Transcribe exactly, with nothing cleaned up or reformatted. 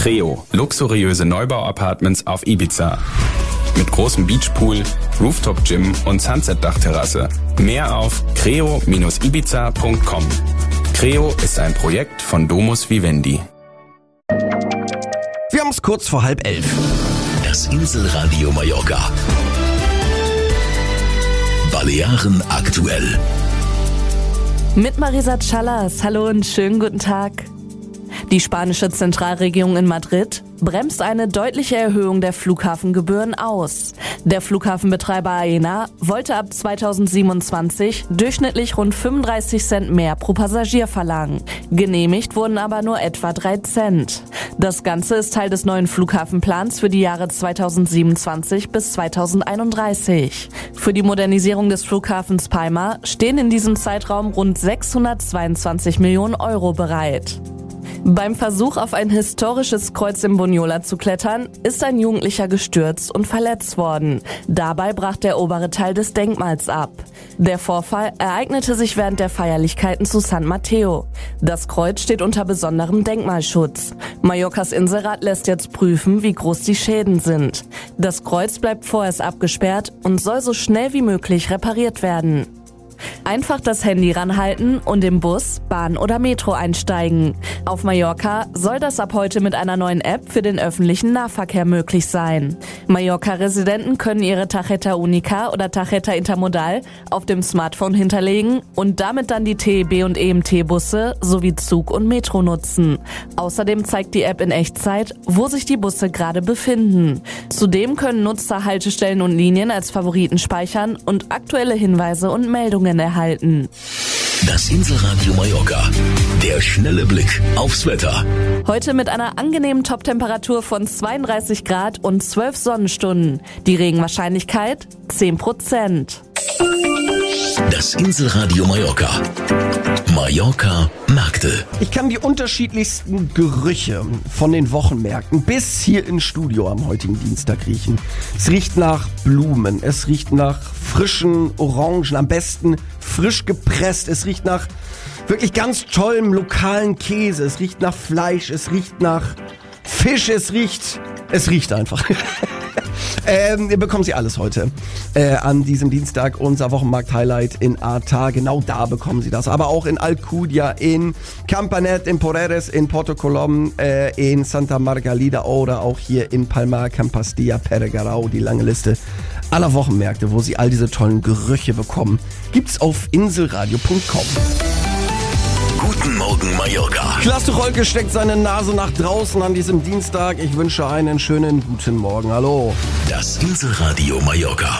Creo, luxuriöse Neubau-Apartments auf Ibiza. Mit großem Beachpool, Rooftop-Gym und Sunset-Dachterrasse. Mehr auf creo Bindestrich ibiza Punkt com. Creo ist ein Projekt von Domus Vivendi. Wir haben es kurz vor halb elf. Das Inselradio Mallorca. Balearen aktuell. Mit Marisa Callas. Hallo und schönen guten Tag. Die spanische Zentralregierung in Madrid bremst eine deutliche Erhöhung der Flughafengebühren aus. Der Flughafenbetreiber Aena wollte ab zweitausendsiebenundzwanzig durchschnittlich rund fünfunddreißig Cent mehr pro Passagier verlangen. Genehmigt wurden aber nur etwa drei Cent. Das Ganze ist Teil des neuen Flughafenplans für die Jahre zweitausendsiebenundzwanzig bis zweitausendeinunddreißig. Für die Modernisierung des Flughafens Palma stehen in diesem Zeitraum rund sechshundertzweiundzwanzig Millionen Euro bereit. Beim Versuch, auf ein historisches Kreuz in Bunyola zu klettern, ist ein Jugendlicher gestürzt und verletzt worden. Dabei brach der obere Teil des Denkmals ab. Der Vorfall ereignete sich während der Feierlichkeiten zu San Mateo. Das Kreuz steht unter besonderem Denkmalschutz. Mallorcas Inselrat lässt jetzt prüfen, wie groß die Schäden sind. Das Kreuz bleibt vorerst abgesperrt und soll so schnell wie möglich repariert werden. Einfach das Handy ranhalten und im Bus, Bahn oder Metro einsteigen. Auf Mallorca soll das ab heute mit einer neuen App für den öffentlichen Nahverkehr möglich sein. Mallorca-Residenten können ihre Tarjeta Única oder Tarjeta Intermodal auf dem Smartphone hinterlegen und damit dann die T E B und E M T-Busse sowie Zug und Metro nutzen. Außerdem zeigt die App in Echtzeit, wo sich die Busse gerade befinden. Zudem können Nutzer Haltestellen und Linien als Favoriten speichern und aktuelle Hinweise und Meldungen erhalten. Das Inselradio Mallorca. Der schnelle Blick aufs Wetter. Heute mit einer angenehmen Toptemperatur von zweiunddreißig Grad und zwölf Sonnenstunden. Die Regenwahrscheinlichkeit zehn Prozent. Das Inselradio Mallorca. Mallorca Märkte. Ich kann die unterschiedlichsten Gerüche von den Wochenmärkten bis hier ins Studio am heutigen Dienstag riechen. Es riecht nach Blumen, es riecht nach frischen Orangen, am besten frisch gepresst. Es riecht nach wirklich ganz tollem lokalen Käse, es riecht nach Fleisch, es riecht nach Fisch, es riecht, es riecht einfach. Ähm, bekommen Sie alles heute äh, an diesem Dienstag, unser Wochenmarkt-Highlight in Arta. Genau da bekommen Sie das. Aber auch in Alcudia, in Campanet, in Poreres, in Porto Colom, äh, in Santa Margalida oder auch hier in Palma, Campastilla, Peregarau. Die lange Liste aller Wochenmärkte, wo Sie all diese tollen Gerüche bekommen, gibt's auf inselradio Punkt com. Guten Morgen Mallorca. Klaas Rolke steckt seine Nase nach draußen an diesem Dienstag. Ich wünsche einen schönen guten Morgen. Hallo. Das Inselradio Mallorca.